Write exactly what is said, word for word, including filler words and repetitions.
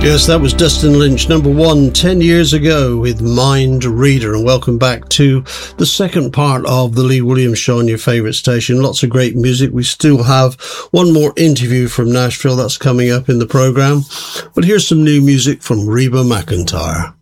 Yes, that was Dustin Lynch, number one, ten years ago with Mind Reader. And welcome back to the second part of the Lee Williams Show on your favourite station. Lots of great music. We still have one more interview from Nashville that's coming up in the programme. But here's some new music from Reba McEntire.